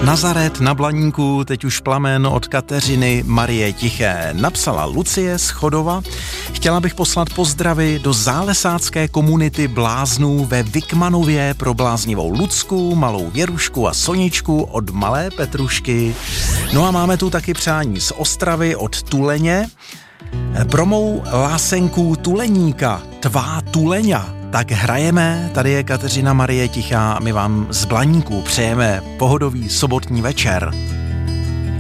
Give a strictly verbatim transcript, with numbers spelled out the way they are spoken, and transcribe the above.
Nazaret na Blaníku, teď už plamen od Kateřiny Marie Tiché. Napsala Lucie z Chodova. Chtěla bych poslat pozdravy do zálesácké komunity bláznů ve Vikmanově pro bláznivou Lucku, malou Věrušku a Soničku od malé Petrušky. No a máme tu taky přání z Ostravy od Tuleně. Pro mou lásenku Tuleníka, tvá Tuleňa, tak hrajeme, tady je Kateřina Marie Tichá a my vám z Blaníku přejeme pohodový sobotní večer.